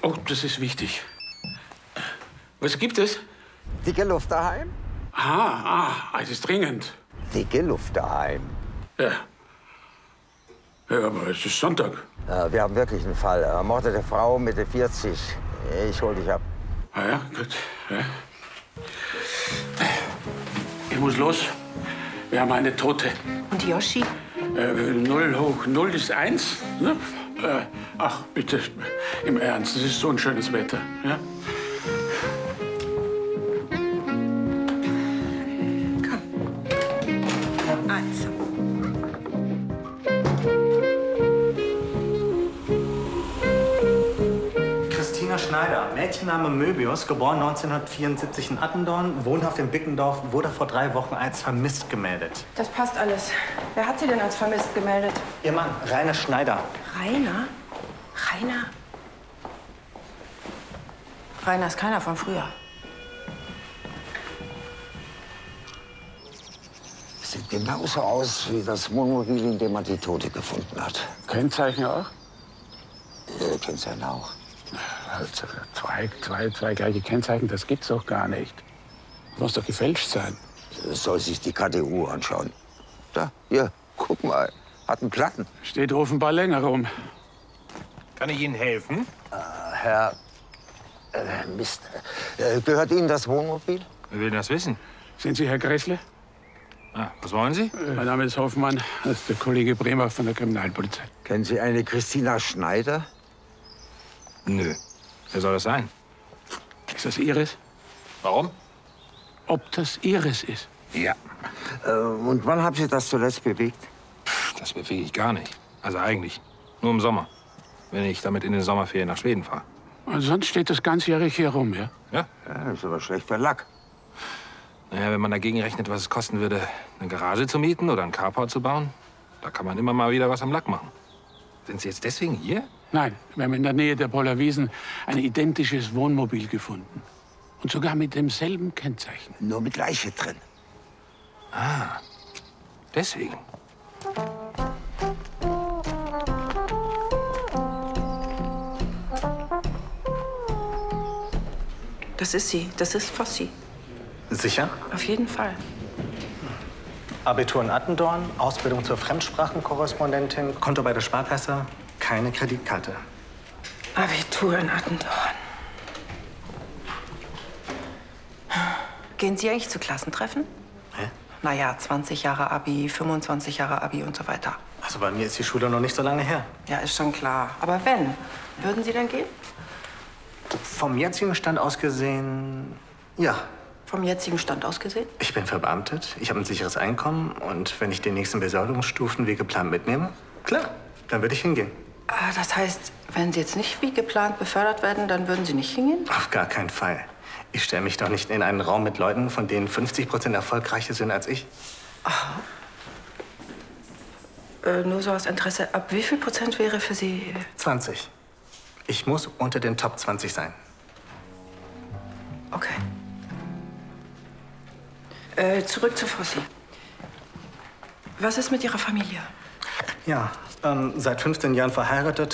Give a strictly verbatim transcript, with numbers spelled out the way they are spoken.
Oh, das ist wichtig. Was gibt es? Dicke Luft daheim? Ah, ah, es ist dringend. Dicke Luft daheim. Ja. Ja, aber es ist Sonntag. Ja, wir haben wirklich einen Fall. Ermordete Frau, Mitte vierzig. Ich hol dich ab. Ah ja, gut. Ja. Ich muss los. Wir haben eine Tote. Und Yoshi? Äh, null hoch null ist eins. Ne? Äh, ach, bitte, im Ernst, es ist so ein schönes Wetter. Ja? Komm. Also. Christina Schneider, Mädchenname Möbius, geboren neunzehnhundertvierundsiebzig in Attendorn, wohnhaft in Bickendorf, wurde vor drei Wochen als vermisst gemeldet. Das passt alles. Wer hat sie denn als vermisst gemeldet? Ihr Mann, Rainer Schneider. Rainer? Rainer? Rainer ist keiner von früher. Sieht genauso aus wie das Wohnmobil, in dem man die Tote gefunden hat. Kennzeichen auch? Äh, Kennzeichen auch. Also, zwei, zwei, zwei gleiche Kennzeichen, das gibt's doch gar nicht. Das muss doch gefälscht sein. Soll sich die K D U anschauen. Da, hier, guck mal. Hat einen Platten. Steht offenbar länger rum. Kann ich Ihnen helfen? Äh, Herr... Äh, Mist. Äh, gehört Ihnen das Wohnmobil? Wer will das wissen? Sind Sie Herr Gressle? Ah, was wollen Sie? Äh, mein Name ist Hoffmann. Das ist der Kollege Bremer von der Kriminalpolizei. Kennen Sie eine Christina Schneider? Nö. Wer soll das sein? Ist das Iris? Warum? Ob das Iris ist? Ja. Äh, und wann haben Sie das zuletzt bewegt? Pff, das bewege ich gar nicht. Also eigentlich. Nur im Sommer. Wenn ich damit in den Sommerferien nach Schweden fahre. Und sonst steht das ganzjährig hier rum, ja? Ja? Ja, ist aber schlecht für Lack. Naja, wenn man dagegen rechnet, was es kosten würde, eine Garage zu mieten oder einen Carport zu bauen, da kann man immer mal wieder was am Lack machen. Sind Sie jetzt deswegen hier? Nein, wir haben in der Nähe der Poller Wiesen ein identisches Wohnmobil gefunden. Und sogar mit demselben Kennzeichen. Nur mit Leiche drin. Ah, deswegen. Das ist sie. Das ist Fossi. Sicher? Auf jeden Fall. Abitur in Attendorn, Ausbildung zur Fremdsprachenkorrespondentin, Konto bei der Sparkasse, keine Kreditkarte. Abitur in Attendorn. Gehen Sie eigentlich zu Klassentreffen? Hä? Naja, zwanzig Jahre Abi, fünfundzwanzig Jahre Abi und so weiter. Also bei mir ist die Schule noch nicht so lange her. Ja, ist schon klar. Aber wenn, würden Sie denn gehen? Vom jetzigen Stand aus gesehen, ja. Vom jetzigen Stand aus gesehen? Ich bin verbeamtet, ich habe ein sicheres Einkommen und wenn ich die nächsten Besoldungsstufen wie geplant mitnehme, klar, dann würde ich hingehen. Ah, das heißt, wenn Sie jetzt nicht wie geplant befördert werden, dann würden Sie nicht hingehen? Auf gar keinen Fall. Ich stelle mich doch nicht in einen Raum mit Leuten, von denen fünfzig Prozent erfolgreicher sind als ich. Aha. Äh, nur so aus Interesse, ab wie viel Prozent wäre für Sie... zwanzig. Ich muss unter den Top zwanzig sein. Okay. Äh, zurück zu Fossi. Was ist mit Ihrer Familie? Ja, ähm, seit fünfzehn Jahren verheiratet,